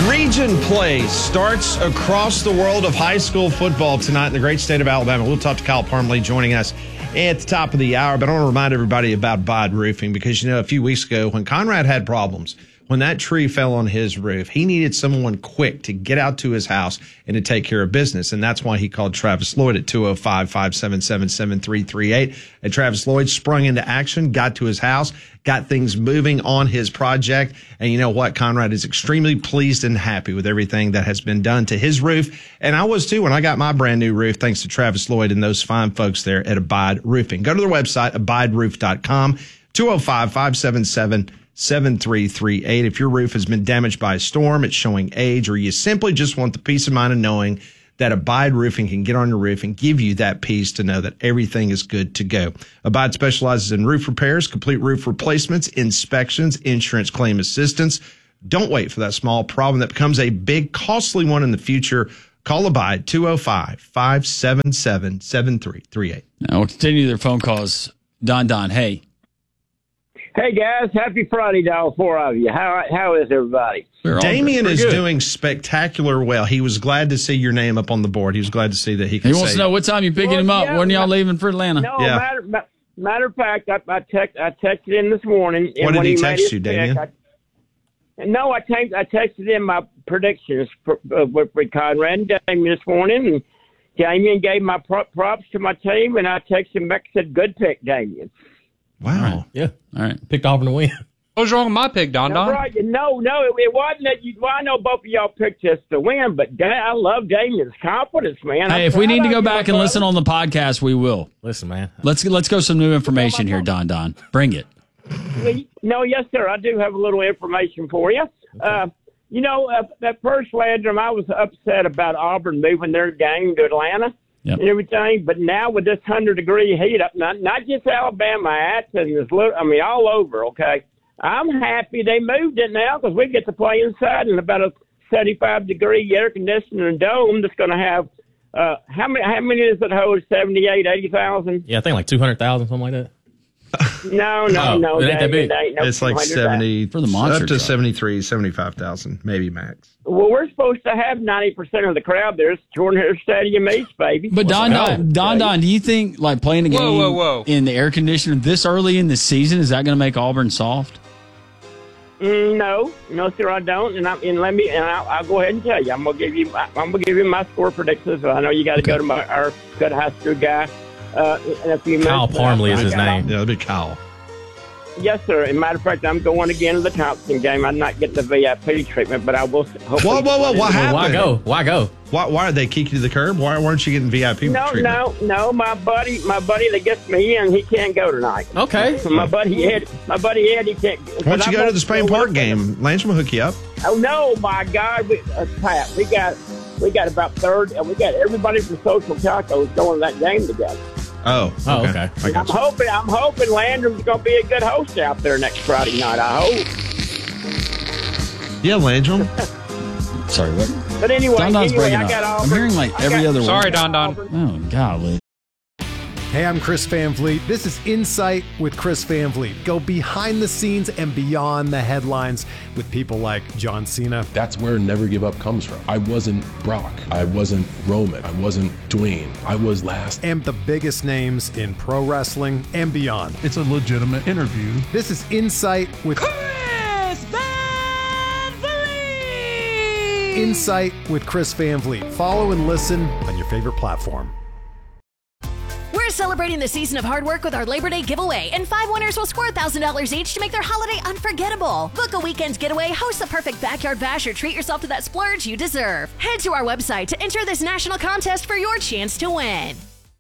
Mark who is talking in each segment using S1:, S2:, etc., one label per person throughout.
S1: Region play starts across the world of high school football tonight in the great state of Alabama. We'll talk to Kyle Parmley joining us at the top of the hour, but I want to remind everybody about Abide Roofing because, a few weeks ago when Conrad had problems, when that tree fell on his roof, he needed someone quick to get out to his house and to take care of business. And that's why he called Travis Lloyd at 205-577-7338. And Travis Lloyd sprung into action, got to his house, got things moving on his project. And you know what? Conrad is extremely pleased and happy with everything that has been done to his roof. And I was too when I got my brand new roof, thanks to Travis Lloyd and those fine folks there at Abide Roofing. Go to their website, abideroof.com, 205-577-7338. If your roof has been damaged by a storm, it's showing age, or you simply just want the peace of mind of knowing that Abide Roofing can get on your roof and give you that peace to know that everything is good to go. Abide specializes in roof repairs, complete roof replacements, inspections, insurance claim assistance. Don't wait for that small problem that becomes a big, costly one in the future. Call Abide, 205-577-7338.
S2: Now we'll continue their phone calls. Don, hey.
S3: Hey, guys. Happy Friday to all four of you. How is everybody?
S1: Damien is doing spectacular well. He was glad to see your name up on the board. He was glad to see that he could
S2: He wants to know what time you picking him up.
S3: Yeah,
S2: when y'all leaving for Atlanta?
S3: No, matter of fact, I texted him this morning.
S1: What did he text you, Damien?
S3: I texted him my predictions with Conrad and Damien this morning. And Damien gave my props to my team, and I texted him back and said, good pick, Damien.
S1: Wow.
S4: All right. Yeah.
S2: All right.
S4: Picked Auburn to win.
S5: What was wrong with my pick, Don?
S3: Right. No, it wasn't that I know both of y'all picked us to win, but I love Damien's confidence, man.
S2: Hey, if we need to go back and listen on the podcast, we will.
S4: Listen, man.
S2: Let's go some new information here, Don. Bring it.
S3: No, yes, sir. I do have a little information for you. Okay. At first, Landrum, I was upset about Auburn moving their game to Atlanta.
S2: Yep.
S3: And everything, but now with this 100-degree heat up, not just Alabama, Athens, all over, okay? I'm happy they moved it now because we get to play inside in about a 75-degree air conditioning dome that's going to have, how many does it hold, 78, 80,000?
S4: Yeah, I think like 200,000, something like that.
S3: No.
S4: It ain't that big.
S1: It's like 70
S2: for the monster
S1: up to
S2: truck.
S1: 73, 75,000, maybe max.
S3: Well, we're supposed to have 90% of the crowd there. It's Jordan Hare Stadium East, baby.
S2: But Don, do you think like playing a game in the air conditioner this early in the season, is that going to make Auburn soft?
S3: No, sir, I don't. I'll go ahead and tell you. I'm gonna give you my score predictions. I know you got to go to our good high school guy.
S4: Kyle Parmley is his name.
S1: Yeah, it'll be Kyle.
S3: Yes, sir. As a matter of fact, I'm going again to the Thompson game. I'm not getting the VIP treatment, but I will.
S1: Whoa! What happened?
S4: Why go?
S1: Why did they kick you to the curb? Why weren't you getting VIP treatment?
S3: No. My buddy that gets me in, he can't go tonight.
S4: Okay.
S3: So my buddy Ed, he can't.
S1: Why don't you go to the Spain Park game? Lance will hook you up.
S3: Oh no, my God, Pat, we got about 30. We got everybody from Social Tacos going to that game together.
S1: Oh, okay. I got you.
S3: I'm hoping Landrum's going to be a good host out there next Friday night. I hope.
S1: Yeah, Landrum.
S2: Sorry, what?
S3: But anyway, I got all.
S2: I'm hearing like every other one.
S5: Sorry, Don.
S2: Oh, golly.
S6: Hey, I'm Chris Van Vliet. This is Insight with Chris Van Vliet. Go behind the scenes and beyond the headlines with people like John Cena.
S7: That's where Never Give Up comes from. I wasn't Brock. I wasn't Roman. I wasn't Dwayne. I was last.
S6: And the biggest names in pro wrestling and beyond.
S8: It's a legitimate interview.
S6: This is Insight with
S9: Chris Van Vliet.
S6: Insight with Chris Van Vliet. Follow and listen on your favorite platform.
S10: We're celebrating the season of hard work with our Labor Day giveaway, and 5 winners will score $1,000 each to make their holiday unforgettable. Book a weekend's getaway, host the perfect backyard bash, or treat yourself to that splurge you deserve. Head to our website to enter this national contest for your chance to win.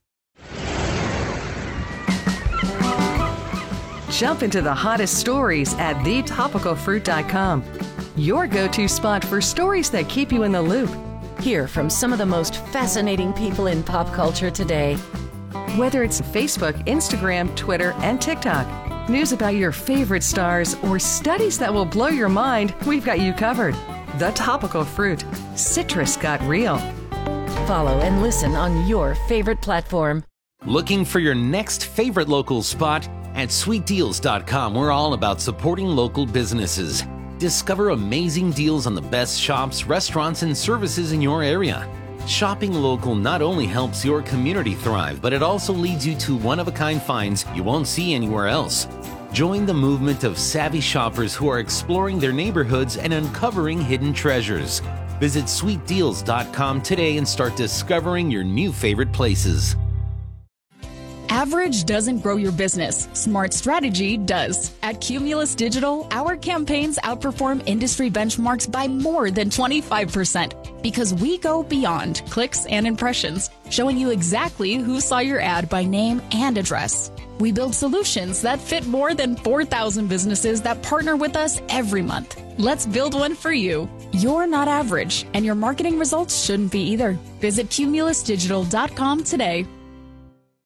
S11: Jump into the hottest stories at thetopicalfruit.com. Your go-to spot for stories that keep you in the loop.
S12: Hear from some of the most fascinating people in pop culture today.
S11: Whether it's Facebook, Instagram, Twitter, and TikTok, news about your favorite stars, or studies that will blow your mind, we've got you covered. The Topical Fruit. Citrus got real.
S12: Follow and listen on your favorite platform.
S13: Looking for your next favorite local spot? At sweetdeals.com, we're all about supporting local businesses. Discover amazing deals on the best shops, restaurants, and services in your area. Shopping local not only helps your community thrive, but it also leads you to one-of-a-kind finds you won't see anywhere else. Join the movement of savvy shoppers who are exploring their neighborhoods and uncovering hidden treasures. Visit sweetdeals.com today and start discovering your new favorite places.
S8: Average doesn't grow your business. Smart strategy does. At Cumulus Digital, our campaigns outperform industry benchmarks by more than 25% because we go beyond clicks and impressions, showing you exactly who saw your ad by name and address. We build solutions that fit more than 4,000 businesses that partner with us every month. Let's build one for you. You're not average, and your marketing results shouldn't be either. Visit cumulusdigital.com today.